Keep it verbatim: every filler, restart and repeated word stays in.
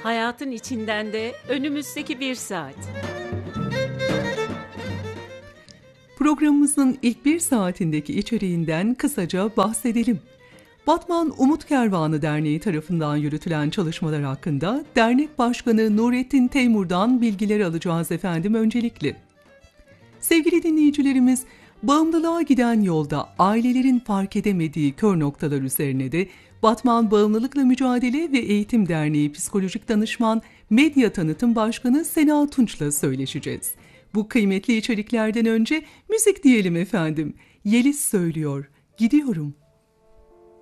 Hayatın içinden de önümüzdeki bir saat. Programımızın ilk bir saatindeki içeriğinden kısaca bahsedelim. Batman Umut Kervanı Derneği tarafından yürütülen çalışmalar hakkında dernek başkanı Nurettin Teymur'dan bilgiler alacağız efendim öncelikle. Sevgili dinleyicilerimiz, bağımlılığa giden yolda ailelerin fark edemediği kör noktalar üzerine de Batman Bağımlılıkla Mücadele ve Eğitim Derneği Psikolojik Danışman Medya Tanıtım Başkanı Sena Tunç'la söyleşeceğiz. Bu kıymetli içeriklerden önce müzik diyelim efendim. Yeliz söylüyor, gidiyorum.